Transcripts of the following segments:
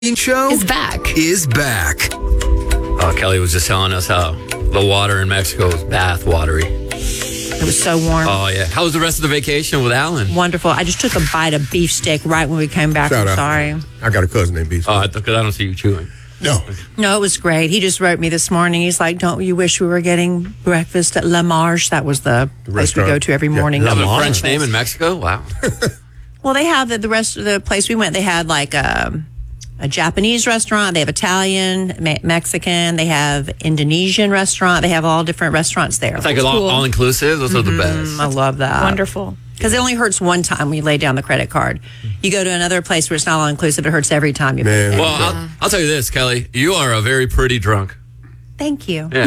Show is back. Oh, Kelly was just telling us how the water in Mexico is bath watery. It was so warm. Oh, yeah. How was the rest of the vacation with Alan? Wonderful. I just took a bite of beefsteak right when we came back. Shout I'm out. sorry. I got a cousin named Beef. Because I don't see you chewing. No. No, it was great. He just wrote me this morning. He's like, don't you wish we were getting breakfast at La Marche? That was the place we restaurant. go to every morning. Have a Marche. French name in Mexico? Wow. Well, they have the rest of the place we went. They had like a Japanese restaurant. They have Italian, Mexican. They have Indonesian restaurant. They have all different restaurants there. It's like cool. all inclusive. Those are the best. I love that. Wonderful. Because it only hurts one time when you lay down the credit card. You go to another place where it's not all inclusive. It hurts every time you pay. Man. Well, I'll tell you this, Kelly. You are a very pretty drunk. Thank you. Yeah.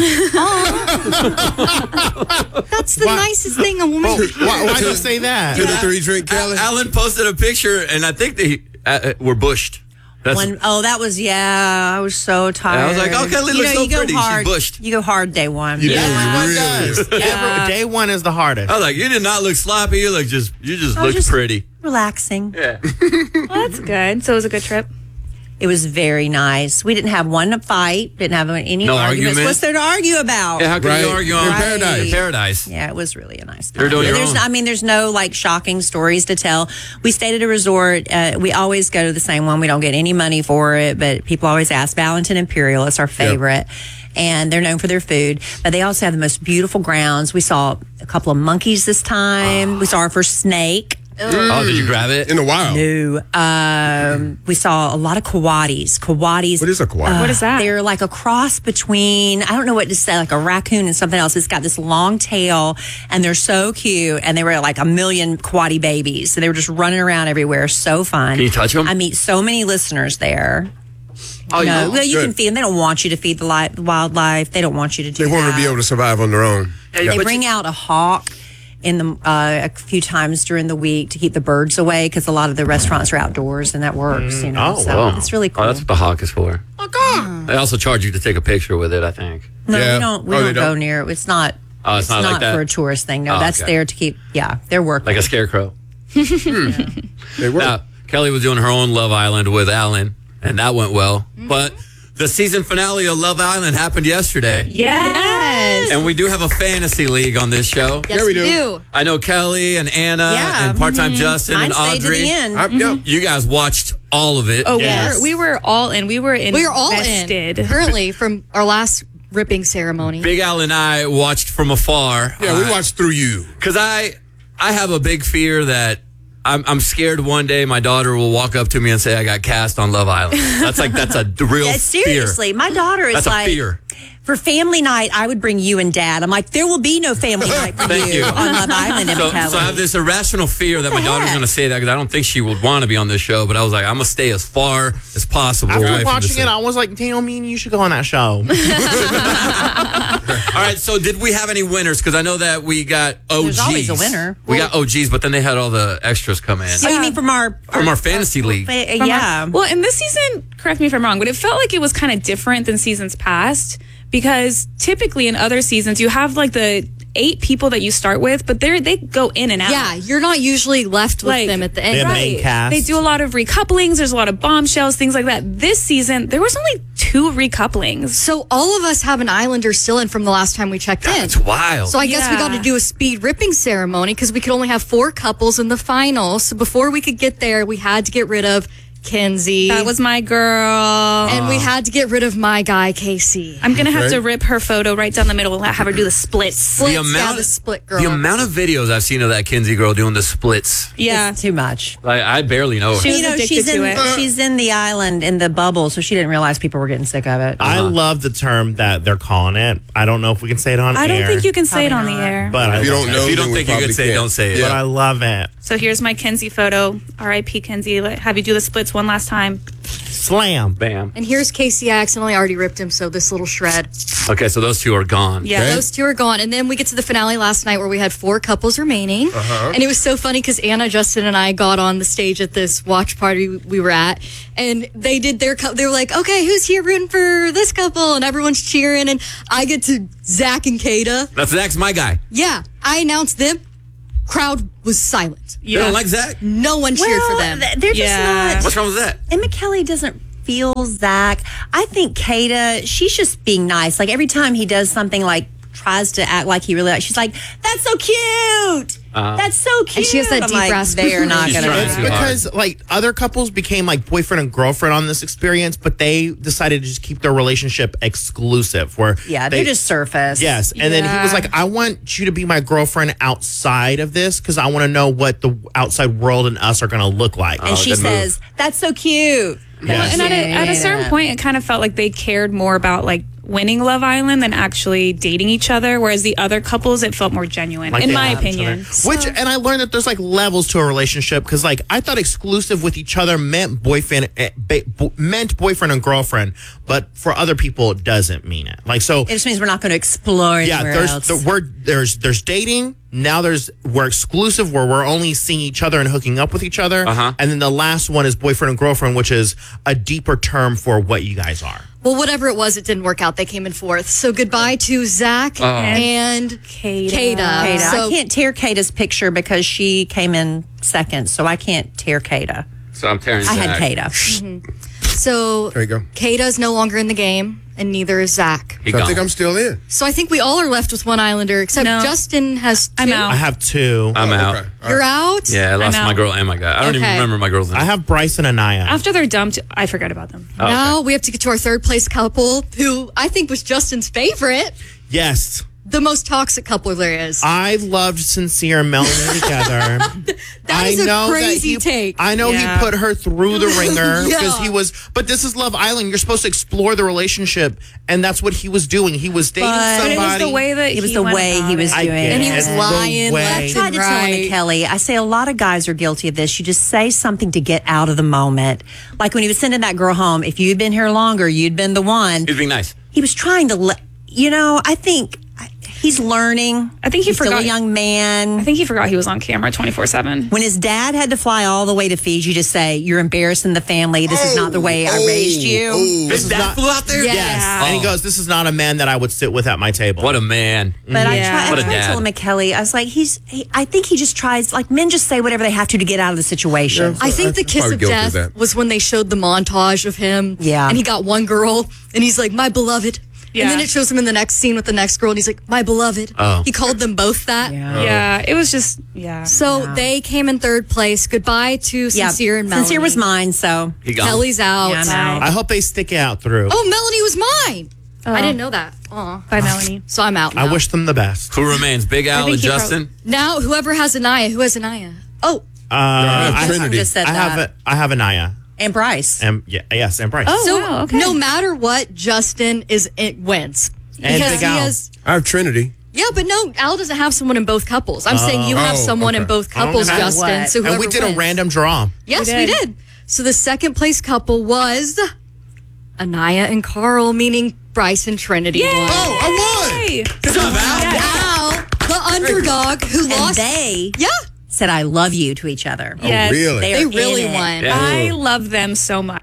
That's the nicest thing a woman can Why did you say that? 2 to 3 drink, Kelly. Alan posted a picture, and I think they were bushed. That's, That was, I was so tired. I was like, oh, Kelly looks so you go pretty. She's hard. bushed. You go hard day one. You do. Everyone You does. really do. Day one is the hardest. I was like, you did not look sloppy. You just looked just- pretty. Relaxing. Yeah. Well, that's good. So it was a good trip. It was very nice. We didn't have one fight. Didn't have any No arguments. argument? What's there to argue about? Yeah, how can you Right. argue In on paradise. Paradise. Yeah, it was really a nice time. You're doing your there's own. there's no like shocking stories to tell. We stayed at a resort. We always go to the same one. We don't get any money for it, but people always ask. Valentin Imperial. It's our favorite. And they're known for their food, but they also have the most beautiful grounds. We saw a couple of monkeys this time. We saw our first snake. Oh, did you grab it? In the wild. No. We saw a lot of coatis. Coatis. What is a quad? What is that? They're like a cross between, I don't know what to say, like a raccoon and something else. It's got this long tail and they're so cute. And they were like a million quaddy babies. So they were just running around everywhere. So fun. Can you touch them? I meet so many listeners there. Oh, No, well, you Good. can feed them. They don't want you to feed the wildlife. They don't want you to do They want that. to be able to survive on their own. They bring out a hawk in the a few times during the week to keep the birds away because a lot of the restaurants are outdoors and that works. You know, so Wow. it's really cool. Oh, that's what the hawk is for. They also charge you to take a picture with it, I think. No, Yeah. we don't. We Oh, don't they go don't? near it. It's not. Oh, it's not like that? for a tourist thing. No, Oh, that's okay. there to keep. Yeah, they're working. Like a scarecrow. They work. Now, Kelly was doing her own Love Island with Alan, and that went well. But the season finale of Love Island happened yesterday. Yes. And we do have a fantasy league on this show. Yes, we we do. do. I know Kelly and Anna Yeah. and part-time Justin Mine and stayed to Audrey. the end. Yep. You guys watched all of it. Oh, Yes. we were all in. We were invested. We are all in currently from our last ripping ceremony. Big Al and I watched from afar. Yeah, we watched through you. Because I have a big fear that I'm scared one day my daughter will walk up to me and say I got cast on Love Island. That's a real Yeah, fear. seriously, my daughter is That's a like, fear. for family night, I would bring you and Dad. I'm like, there will be no family night for Thank you. on Love Island. So, Kelly. so I have this irrational fear that my daughter's heck? going to say that because I don't think she would want to be on this show. But I was like, I'm going to stay as far as possible away After from watching this it, thing. I was like, damn, me and you should go on that show. All right, so did we have any winners? Because I know that we got OGs. There's always a winner. We got OGs, but then they had all the extras come in. Oh, you mean from our fantasy league. Yeah. Well, in this season, correct me if I'm wrong, but it felt like it was kind of different than seasons past because typically in other seasons you have like the 8 people that you start with, but they go in and out. Yeah, you're not usually left with Like, them at the end. Yeah, main cast. They do a lot of recouplings. There's a lot of bombshells, things like that. This season, there was only 2 recouplings. So all of us have an Islander still in from the last time we checked in. That's wild. So I guess we Yeah. got to do a speed ripping ceremony because we could only have 4 couples in the final. So before we could get there, we had to get rid of Kenzie. That was my girl. and we had to get rid of my guy, Casey. I'm going to have Okay. to rip her photo right down the middle and have her do the splits. Splits, the split girl. the amount of videos I've seen of that Kinsey girl doing the splits, Yeah. It's too much. like I barely know her. She was addicted she's to in it. she's in the island in the bubble, so she didn't realize people were getting sick of it. I love the term that they're calling it. I don't know if we can say it on I air. don't think you can say it on the Probably not. air. But I If you love don't it. know, If you don't then we think you probably could say it, can't. don't say it. But Yeah. I love it. So here's my Kenzie photo. R.I.P. Kenzie. Have you do the splits one last time. Slam. Bam. And here's Casey. I accidentally already ripped him, so this little shred. Okay, so those 2 are gone. Yeah. Okay. Those 2 are gone. And then we get to the finale last night where we had 4 couples remaining. And it was so funny because Anna, Justin, and I got on the stage at this watch party we were at. And they did their they were like, okay, who's here rooting for this couple? And everyone's cheering. And I get to Zach and Kata. Zach's my guy. Yeah, I announced them. Crowd was silent. You don't like Zach? No one cheered for them. They're just Yeah. not. What's wrong with that? Emma Kelly doesn't feel Zach. I think Kata, she's just being nice. Like every time he does something like tries to act like he really likes, she's like, that's so cute. That's so cute. And she has that I'm deep like, rasp. they are not She's going trying to. too because like other couples became like boyfriend and girlfriend on this experience, but they decided to just keep their relationship exclusive. Where Yeah, they're just surface. yes, and then he was like, "I want you to be my girlfriend outside of this because I want to know what the outside world and us are going to look like." And she good move. says, that's so cute. Well, and at a certain point, it kind of felt like they cared more about like winning Love Island than actually dating each other. Whereas the other couples, it felt more genuine, Like in they my love each opinion. other. Which, and I learned that there's like levels to a relationship because like I thought exclusive with each other meant boyfriend and girlfriend, but for other people it doesn't mean it. Like so, It just means we're not going to explore anywhere else. there's dating. Now we're exclusive where we're only seeing each other and hooking up with each other. And then the last one is boyfriend and girlfriend, which is a deeper term for what you guys are. Well, whatever it was, it didn't work out. They came in fourth. So goodbye to Zach and Kata. Kata. So I can't tear Kata's picture because she came in second, so I can't tear Kata. So I'm tearing I had Zach. Kata. So There you go. Kata's no longer in the game, and neither is Zach. He So I gone. think I'm still in. So I think we all are left with one Islander, except No. Justin has two. I'm out. I have two. I'm out. Okay. All You're right. out? Yeah, I lost I'm my out. girl and my guy. I don't even Okay. remember my girl's name. I have Bryce and Anaya. After they're dumped, I forget about them. Now we have to get to our third place couple, who I think was Justin's favorite. Yes. The most toxic couple there is. I loved Sincere and Melanie together. That is a crazy take. I know Yeah. he put her through the ringer because Yeah. he was, but this is Love Island. You're supposed to explore the relationship, and that's what he was doing. He was dating But But it was somebody. the way that It was he the went way about he was it. doing get and he it. was The lying way. left I tried and to tell him, right. Kelly, I say a lot of guys are guilty of this. You just say something to get out of the moment. Like when he was sending that girl home, if you'd been here longer, you'd been the one. He was being nice. He was trying to I think he's learning. I think he he's still forgot- a young man. I think he forgot he was on camera 24/7. When his dad had to fly all the way to Fiji to say, you're embarrassing the family. This is not the way I raised you. His dad flew out there? Yeah. Yes. And he goes, "This is not a man that I would sit with at my table." What a man. But I Yeah. What a tried to dad. tell him, Kelly, I was like, I think he just tries, like men just say whatever they have to get out of the situation. I think the kiss probably of guilty of death that. was when they showed the montage of him. Yeah. And he got one girl, and he's like, my beloved. Yeah. And then it shows him in the next scene with the next girl, and he's like, my beloved. Oh. He called them both that. Yeah, it was just So they came in third place. Goodbye to Sincere and Melanie. Sincere was mine, so. He gone. Kelly's out. Yeah, I'm out. I hope they stick it out through. Oh, Melanie was mine. I didn't know that. Aw. by Melanie. So I'm out. I now. wish them the best. Who remains? Big Al think and he Justin? Now, whoever has Anaya, who has Anaya? Oh, I Trinity. just said I that. have I have Anaya And Bryce. and yes, and Bryce. Oh, so wow, okay. no matter what, Justin wins. And because Big he Al. has. I have Trinity. Yeah, but no, Al doesn't have someone in both couples. I'm saying you have Oh, someone in okay. both couples, Okay. Justin. What? So whoever And we did a wins. random draw. Yes, We we did. did. So the second place couple was Anaya and Carl, meaning Bryce and Trinity won. Oh, I won. Hey. Good job, Al. Al, the underdog who And lost. they Yeah, said, I love you to each other. Yes. Oh, really? they are really in it. won. Yeah. I love them so much.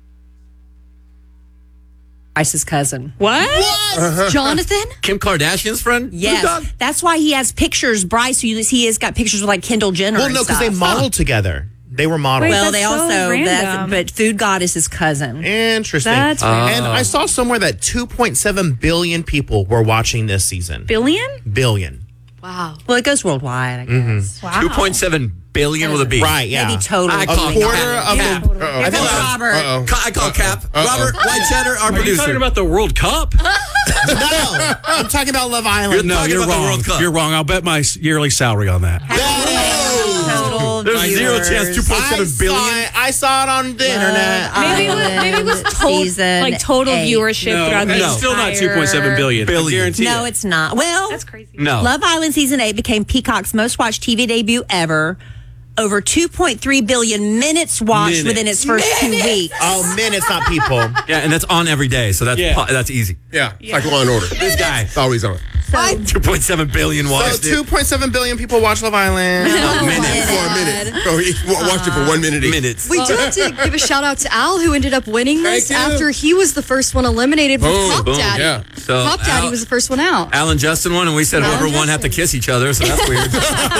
Bryce's cousin. What? Jonathan? Kim Kardashian's friend? Yes. Dog? That's why he has pictures. Bryce, he has got pictures with like Kendall Jenner. Well, and no, because they stuff. modeled together. They were modeled. Wait, Well, That's they so also, random. but Food Goddess is cousin. Interesting. That's And I saw somewhere that 2.7 billion people were watching this season. Billion? Billion. Wow. Well, it goes worldwide, I guess. Wow. 2.7 billion with a B. Right, yeah. Maybe total. I A call quarter Cap. of Cap. the. Uh-oh. I think Robert. Uh-oh. I call Cap. Robert White Cheddar, our Are you producer. talking about the World Cup? no, I'm talking about Love Island. No, talking you're about the wrong. World Cup. You're wrong. I'll bet my yearly salary on that. Total There's zero viewers. chance 2.7 billion. I saw it on the internet. Maybe it was Season total 8. viewership No, throughout the it's still not entire- 2.7 billion. I Billion. guarantee No, it. it's not. Well, That's crazy. No. Love Island Season 8 became Peacock's most watched TV debut ever. Over 2.3 billion minutes watched Minutes. within its first 2 weeks. Oh, minutes, not people. Yeah, and that's on every day, so that's Yeah. that's easy. Yeah, it's like Law and Order. This guy. It's always on. 2.7 billion watched So it. 2.7 billion people watch Love Island. For a minute. Oh, he watched it for 1 minute. Minutes. We do have to give a shout out to Al, who ended up winning this Thank you. after he was the first one eliminated with Boom, Pop boom, Daddy. yeah. So Pop Daddy Al- was the first one out. Al and Justin won, and we said Al whoever and won have to Justin. kiss each other, so that's weird.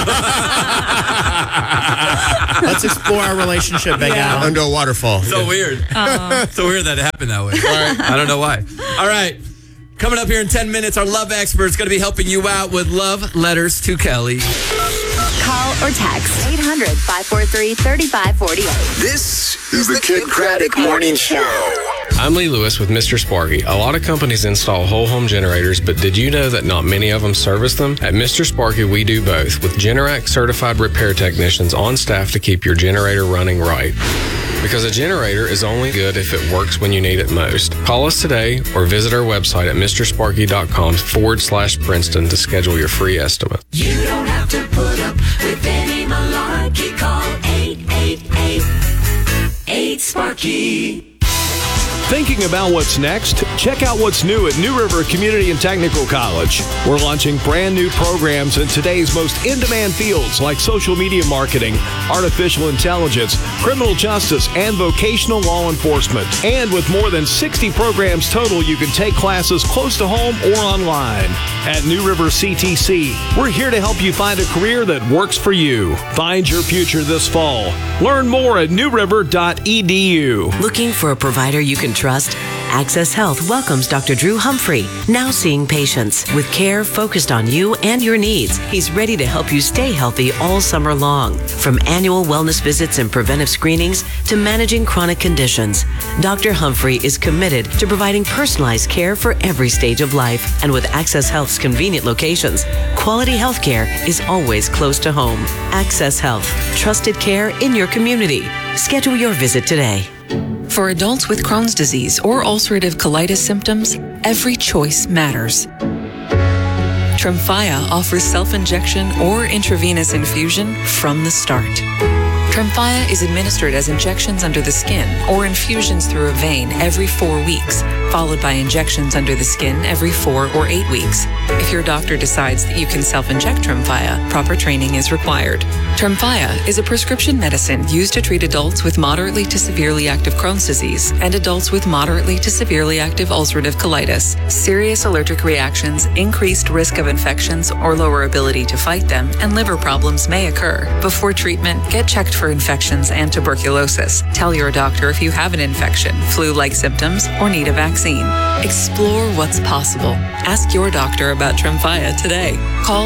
Let's explore our relationship, Big Al. Under a waterfall. So weird. So weird that it happened that way. I don't know why. All right. Coming up here in 10 minutes, our love expert is going to be helping you out with love letters to Kelly. Call or text 800-543-3548. This is the Kid Craddock Morning Show. I'm Lee Lewis with Mr. Sparky. A lot of companies install whole home generators, but did you know that not many of them service them? At Mr. Sparky, we do both, with Generac certified repair technicians on staff to keep your generator running right. Because a generator is only good if it works when you need it most. Call us today or visit our website at mrsparky.com/Princeton to schedule your free estimate. You don't have to put up with any malarkey. Call 888-8-SPARKY. Thinking about what's next? Check out what's new at New River Community and Technical College. We're launching brand new programs in today's most in-demand fields like social media marketing, artificial intelligence, criminal justice, and vocational law enforcement. And with more than 60 programs total, you can take classes close to home or online. At New River CTC, we're here to help you find a career that works for you. Find your future this fall. Learn more at newriver.edu. Looking for a provider you can trust? Access Health welcomes Dr. Drew Humphrey, now seeing patients with care focused on you and your needs. He's ready to help you stay healthy all summer long. From annual wellness visits and preventive screenings to managing chronic conditions, Dr. Humphrey is committed to providing personalized care for every stage of life. And with Access Health's convenient locations, quality health care is always close to home. Access Health, trusted care in your community. Schedule your visit today. For adults with Crohn's disease or ulcerative colitis symptoms, every choice matters. Tremfya offers self-injection or intravenous infusion from the start. Tremfya is administered as injections under the skin or infusions through a vein every 4 weeks, followed by injections under the skin every 4 or 8 weeks. If your doctor decides that you can self-inject Tremfya, proper training is required. Tremfya is a prescription medicine used to treat adults with moderately to severely active Crohn's disease and adults with moderately to severely active ulcerative colitis. Serious allergic reactions, increased risk of infections or lower ability to fight them, and liver problems may occur. Before treatment, get checked for infections and tuberculosis. Tell your doctor if you have an infection, flu-like symptoms, or need a vaccine. Explore what's possible. Ask your doctor about Tremfya today. Call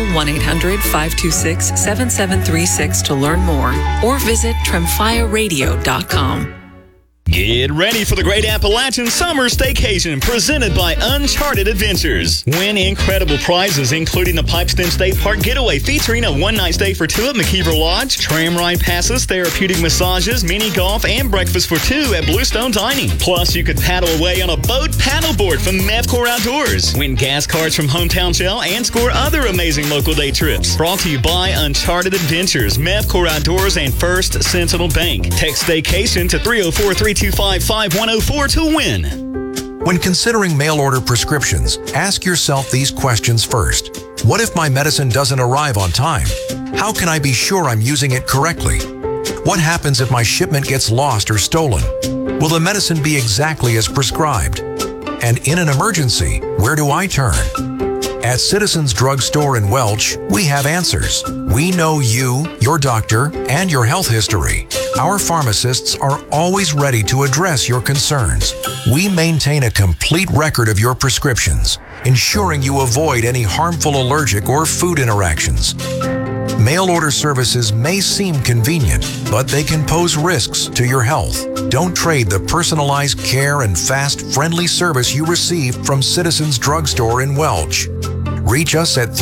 1-800-526-7736 to learn more or visit tremfyaradio.com. Get ready for the Great Appalachian Summer Staycation presented by Uncharted Adventures. Win incredible prizes, including the Pipestem State Park Getaway featuring a one-night stay for 2 at McKeever Lodge, tram ride passes, therapeutic massages, mini golf, and breakfast for 2 at Bluestone Dining. Plus, you could paddle away on a boat paddleboard from Mevcor Outdoors. Win gas cards from Hometown Shell and score other amazing local day trips. Brought to you by Uncharted Adventures, Mevcor Outdoors, and First Sentinel Bank. Text Staycation to 304-325-5104 to win. When considering mail-order prescriptions, ask yourself these questions first. What if my medicine doesn't arrive on time? How can I be sure I'm using it correctly? What happens if my shipment gets lost or stolen? Will the medicine be exactly as prescribed? And in an emergency, where do I turn? At Citizens Drug Store in Welch, we have answers. We know you, your doctor, and your health history. Our pharmacists are always ready to address your concerns. We maintain a complete record of your prescriptions, ensuring you avoid any harmful allergic or food interactions. Mail order services may seem convenient, but they can pose risks to your health. Don't trade the personalized care and fast, friendly service you receive from Citizens Drug Store in Welch. Reach us at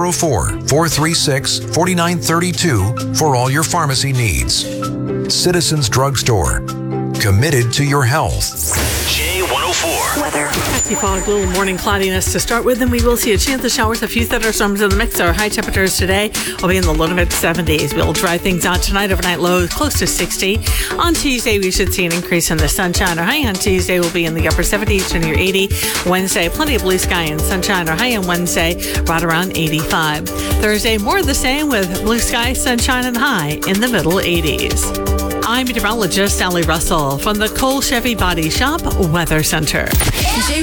304-436-4932 for all your pharmacy needs. Citizens Drug Store, committed to your health. J104. Weather. Patchy fog, little morning cloudiness to start with, and we will see a chance of showers, a few thunderstorms in the mix. Our high temperatures today will be in the low to mid 70s. We'll dry things out tonight. Overnight lows close to 60. On Tuesday, we should see an increase in the sunshine. Our high on Tuesday will be in the upper 70s to near 80. Wednesday, plenty of blue sky and sunshine. Our high on Wednesday, right around 85. Thursday, more of the same with blue sky, sunshine, and high in the middle 80s. I'm meteorologist Sally Russell from the Cole Chevy Body Shop Weather Center.